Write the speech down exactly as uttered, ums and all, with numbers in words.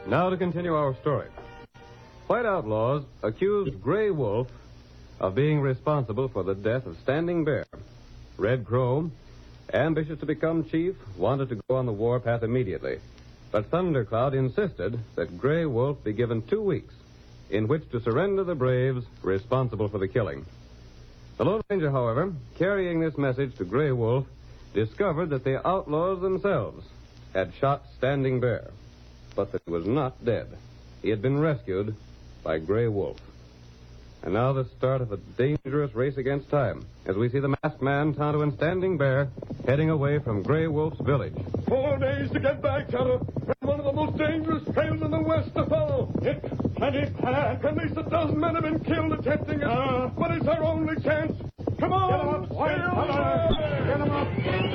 Now to continue our story. White outlaws accused Gray Wolf of being responsible for the death of Standing Bear. Red Crow, ambitious to become chief, wanted to go on the warpath immediately. But Thundercloud insisted that Gray Wolf be given two weeks in which to surrender the braves responsible for the killing. The Lone Ranger, however, carrying this message to Gray Wolf, discovered that the outlaws themselves had shot Standing Bear, but that he was not dead. He had been rescued by Gray Wolf. And now the start of a dangerous race against time, as we see the masked man, Tonto, and Standing Bear heading away from Gray Wolf's village. Four days to get back, Tonto. And one of the most dangerous trails in the West to follow. It's plenty packed. At least a dozen men have been killed attempting it. Uh, but it's our only chance. Come on! Get 'em up, White. Get 'em up.